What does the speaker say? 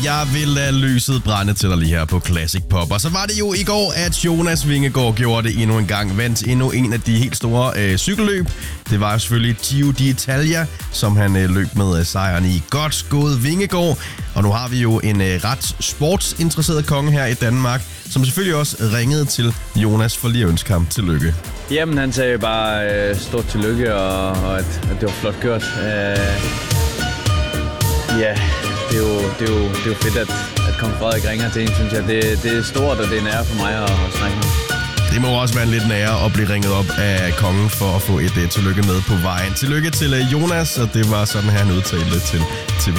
Jeg vil lade lyset brænde til dig lige her på Classic Pop. Og så var det jo i går, at Jonas Vingegaard gjorde det endnu en gang. Vandt endnu en af de helt store cykelløb. Det var selvfølgelig Giro d'Italia, som han løb med sejren i. Godt gået Vingegaard. Og nu har vi jo en ret sportsinteresseret konge her i Danmark, som selvfølgelig også ringede til Jonas for lige at ønske ham tillykke. Jamen, han sagde bare stort tillykke, og at det var flot gjort. Ja, det er jo fedt, at kong Frederik ringer til en, synes jeg. Det er stort, og det er nære for mig at snakke med. Det må også være lidt nære at blive ringet op af kongen for at få et tillykke med på vejen. Tillykke til Jonas, og det var sådan, han udtalte til TV